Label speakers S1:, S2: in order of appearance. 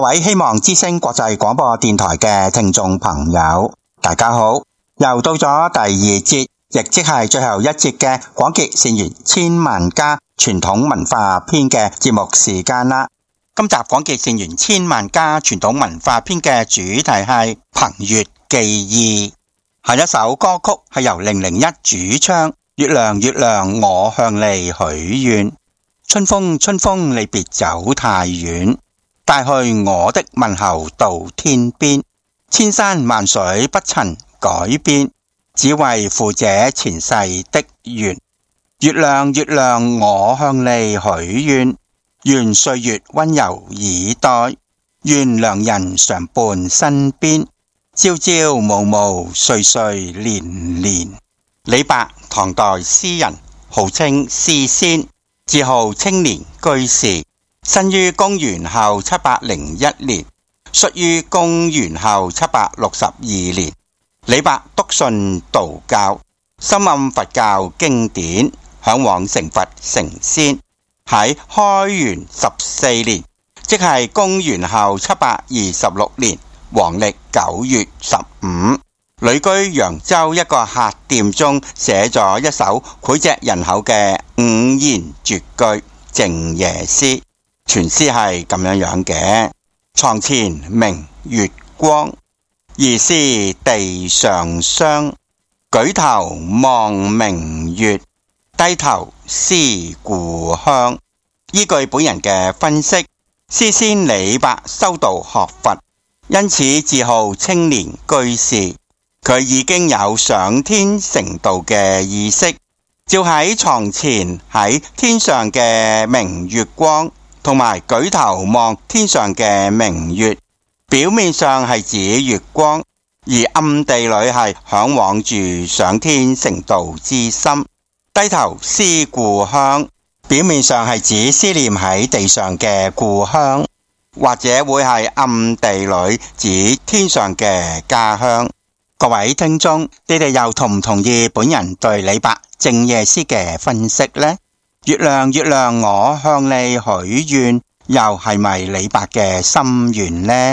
S1: 位希望之聲國際廣播電台嘅聽眾朋友，大家好，又到咗第二節，亦即係最後一節嘅廣結善緣千萬家傳統文化篇嘅節目時間啦。今集廣結善緣千萬家傳統文化篇嘅主題係彭越寄意。下一首歌曲係由001主唱，月亮月亮我向你許願，春風春風你別走太遠，帶去我的問候到天邊，千山萬水不曾改變，只為負這前世的緣。月亮月亮我向你許願，願歲月溫柔以待，願良人常伴身邊，朝朝暮暮歲歲年年。李白，唐代詩人，號稱詩仙，自號青年居士，生於公元後701年，卒於公元後762年。李白篤信道教，深諳佛教經典，向往成佛成仙。喺開元14年，即係公元後726年，黃曆9月15，旅居揚州一個客店中，寫咗一首膾炙人口嘅五言絕句靜夜思。全詩係咁樣嘅：床前明月光，疑是地上霜。舉頭望明月，低頭思故鄉。依據本人嘅分析，詩仙李白修道學佛，因此自號青年居士。佢已經有上天成道嘅意識，照喺床前喺天上嘅明月光，同埋舉頭望天上嘅明月，表面上係指月光，而暗地裏係向往住上天成道之心。低頭思故鄉，表面上係指思念喺地上嘅故鄉，或者會係暗地裏指天上嘅家鄉。各位聽眾，你哋又同唔同意本人對李白靜夜思嘅分析呢？月亮月亮我向你許願，又係咪李白嘅心願呢？